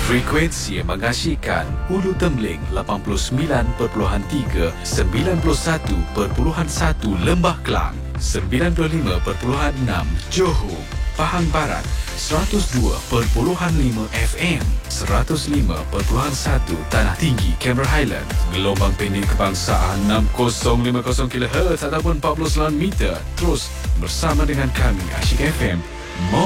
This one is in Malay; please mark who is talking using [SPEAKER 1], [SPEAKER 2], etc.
[SPEAKER 1] Frekuensi yang mengasyikkan Ulu Tembeling 89.3, 91.1 Lembah Kelang, 95.6 Johor, Pahang Barat, 102.5 FM, 105.1 Tanah Tinggi, Cameron Highland, gelombang pendek kebangsaan 6050 kHz ataupun 49 meter. Terus bersama dengan kami Asyik FM.